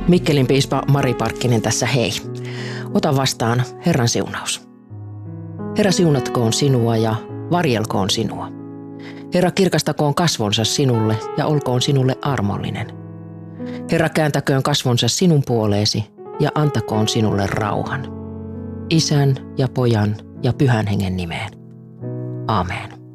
Mikkelin piispa Mari Parkkinen tässä hei. Ota vastaan Herran siunaus. Herra siunatkoon sinua ja varjelkoon sinua. Herra kirkastakoon kasvonsa sinulle ja olkoon sinulle armollinen. Herra kääntäköön kasvonsa sinun puoleesi ja antakoon sinulle rauhan. Isän ja Pojan ja Pyhän Hengen nimeen. Aamen.